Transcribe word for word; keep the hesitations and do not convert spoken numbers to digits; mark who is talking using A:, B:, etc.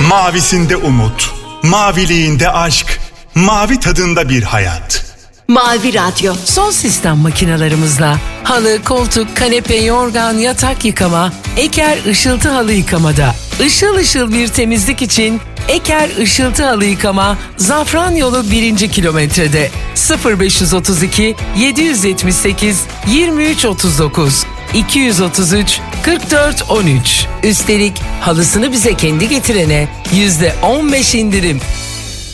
A: Mavisinde umut, maviliğinde aşk, mavi tadında bir hayat.
B: Mavi Radyo.
C: Son sistem makinalarımızla halı, koltuk, kanepe, yorgan, yatak yıkama, Eker ışıltı halı yıkamada. Işıl ışıl bir temizlik için Eker ışıltı halı yıkama Zafran Yolu birinci kilometrede sıfır beş otuz iki yedi yetmiş sekiz yirmi üç otuz dokuz iki otuz üç kırk dört on üç. Üstelik halısını bize kendi getirene yüzde on beş indirim.